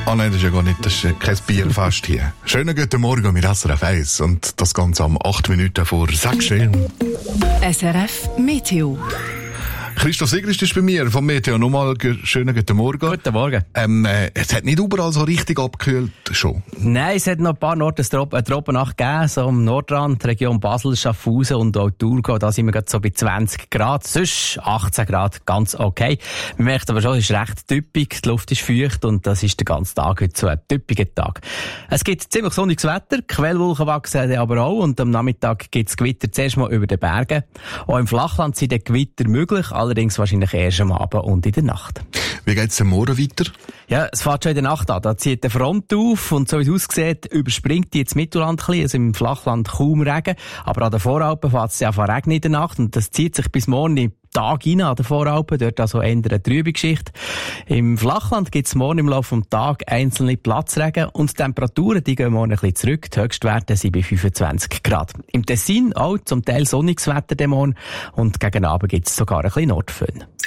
Ah nein, das ist ja gar nicht, das ist kein Bierfest hier. Schönen guten Morgen mit SRF 1 und das Ganze am 8 Minuten vor 6 Stunden. SRF Meteo. Christoph Sigrist ist bei mir vom Meteo. Nochmal schönen guten Morgen. Guten Morgen. Es hat nicht überall so richtig abgekühlt schon. Nein, es hat noch ein paar Orte eine Tropennacht gegeben, so am Nordrand, Region Basel, Schaffhausen und auch Thurgau. Da sind wir gerade so bei 20 Grad, sonst 18 Grad, ganz okay. Man merkt aber schon, es ist recht typisch, die Luft ist feucht und das ist den ganzen Tag heute so ein typischer Tag. Es gibt ziemlich sonniges Wetter, Quellwolken wachsen aber auch und am Nachmittag gibt es Gewitter zuerst mal über den Bergen. Auch im Flachland sind die Gewitter möglich, allerdings wahrscheinlich erst am Abend und in der Nacht. Wie geht's denn morgen weiter? Ja, es fährt schon in der Nacht an. Da zieht die Front auf und so wie es aussieht, überspringt die jetzt Mittelland ein bisschen, also im Flachland kaum Regen. Aber an den Voralpen fährt es ja von Regen in der Nacht und das zieht sich bis morgen im Tag rein an den Voralpen. Dort also eher eine trübe Geschichte. Im Flachland gibt es morgen im Laufe des Tages einzelne Platzregen und die Temperaturen, die gehen morgen ein bisschen zurück. Die Höchstwerte sind bei 25 Grad. Im Tessin auch zum Teil sonniges Wetter morgen und gegen Abend gibt es sogar ein bisschen Nordföhn.